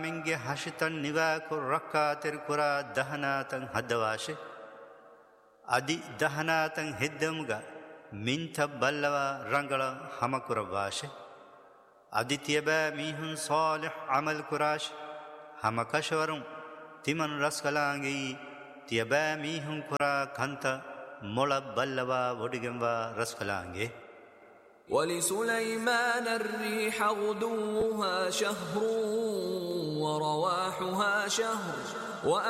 ಮಿಂಗೆ ಹಶಿತನ್ ನಿವಾಕು ರಕ್ಕಾತಿರ್ ಕುರ ದಹನಾತಂ ಹದ್ದವಾಶೆ ಅದಿ ದಹನಾತಂ ಹೆದ್ದಮುಗ ಮಿಂಥ ಬಲ್ಲವ ರಂಗಳ ಹಮಕುರವಾಶೆ ಅದಿತಿಯಬ ಮೀಹುನ್ ಸಾಲಿಹ್ ಅಮಲ್ ಕುರಾಶ್ ಹಮಕಶವರುಂ ತಿಮನ್ ರಸ್ಕಲಾಂಗಿ ತಿಯಬ ಮೀಹುನ್ ಕುರ ಕಂತ ಮೊಳ ಬಲ್ಲವ ಒಡಿಗೆಂವ ರಸ್ಕಲಾಂಗೆ ولسليمان الريح غدوها شهر ورواحها شهر